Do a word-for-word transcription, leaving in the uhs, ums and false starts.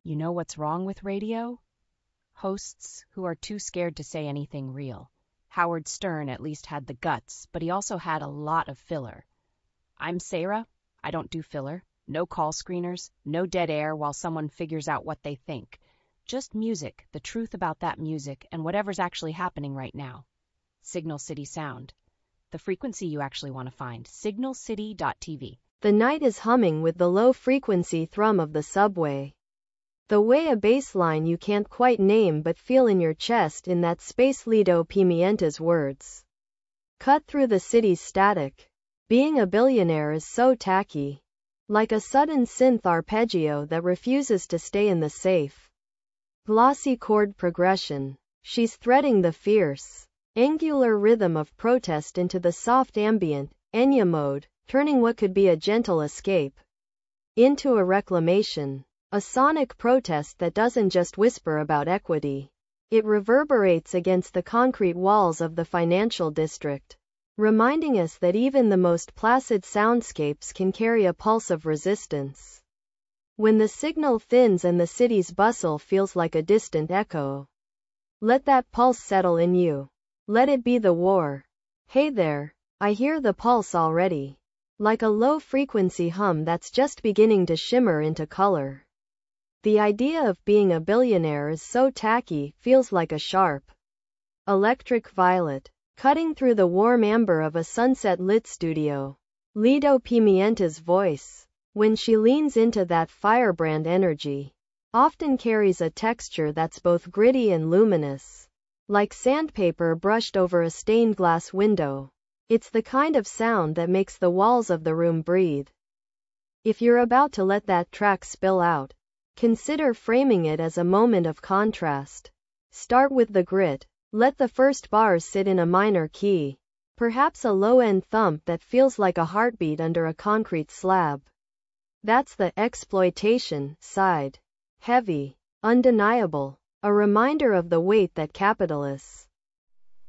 You know what's wrong with radio? Hosts who are too scared to say anything real. Howard Stern at least had the guts, but he also had a lot of filler. I'm Sarah. I don't do filler. No call screeners, no dead air while someone figures out what they think. Just music, the truth about that music, and whatever's actually happening right now. Signal City Sound. The frequency you actually want to find. signal city dot t v. The night is humming with the low-frequency thrum of the subway. The way a bass line you can't quite name but feel in your chest in that space. Lido Pimienta's words cut through the city's static. Being a billionaire is so tacky. Like a sudden synth arpeggio that refuses to stay in the safe. Glossy chord progression. She's threading the fierce, angular rhythm of protest into the soft ambient, Enya mode, turning what could be a gentle escape into a reclamation. A sonic protest that doesn't just whisper about equity. It reverberates against the concrete walls of the financial district, reminding us that even the most placid soundscapes can carry a pulse of resistance. When the signal thins and the city's bustle feels like a distant echo, let that pulse settle in you. Let it be the war. Hey there, I hear the pulse already. Like a low-frequency hum that's just beginning to shimmer into color. The idea of being a billionaire is so tacky, feels like a sharp electric violet, cutting through the warm amber of a sunset-lit studio. Lido Pimienta's voice, when she leans into that firebrand energy, often carries a texture that's both gritty and luminous, like sandpaper brushed over a stained glass window. It's the kind of sound that makes the walls of the room breathe. If you're about to let that track spill out, consider framing it as a moment of contrast. Start with the grit. Let the first bars sit in a minor key, perhaps a low-end thump that feels like a heartbeat under a concrete slab. That's the exploitation side. Heavy, undeniable, a reminder of the weight that capitalists